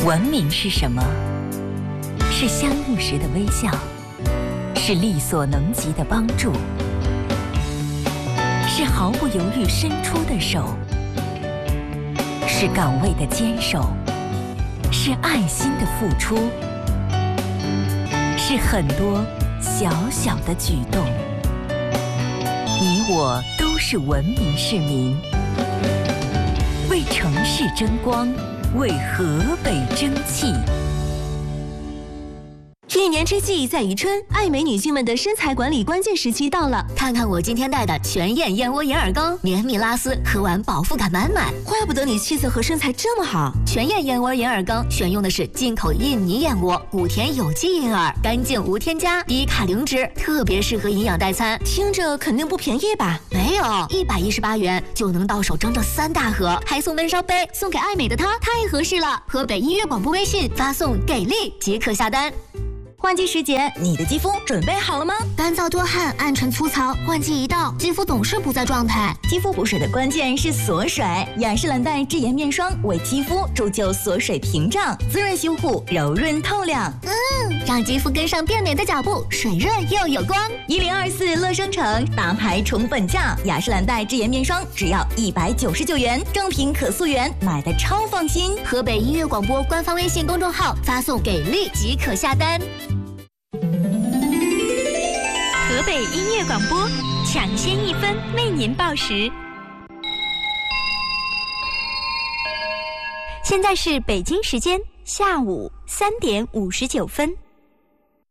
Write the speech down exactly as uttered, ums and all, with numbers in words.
文明是什么？是相遇时的微笑，是力所能及的帮助，是毫不犹豫伸出的手，是岗位的坚守，是爱心的付出，是很多小小的举动。你我都是文明市民，为城市争光，为河北争气。 一年之计在于春，爱美女性们的身材管理关键时期到了。 看看我今天带的全燕燕窝银耳羹，绵密拉丝，喝完饱腹感满满。 怪不得你气色和身材这么好。 全燕燕窝银耳羹选用的是进口印尼燕窝，谷田有机银耳，干净无添加，低卡零脂，特别适合营养代餐。 听着肯定不便宜吧？ 没有，一百一十八元就能到手整整三大盒，还送温烧杯，送给爱美的她太合适了。河北音乐广播微信发送给力即可下单。 换季时节，你的肌肤准备好了吗？ 干燥多汗、暗沉粗糙，换季一到，肌肤总是不在状态。 肌肤补水的关键是锁水，雅诗兰黛智颜面霜为肌肤铸就锁水屏障，滋润修护，柔润透亮。 嗯，让肌肤跟上变美的脚步，水润又有光。 一零二四乐商城大牌宠本价，雅诗兰黛智颜面霜只要一百九十九元，正品可溯源，买的超放心。 河北音乐广播官方微信公众号发送给力即可下单。 河北音乐广播，抢先一分为您报时。现在是北京时间下午三点五十九分。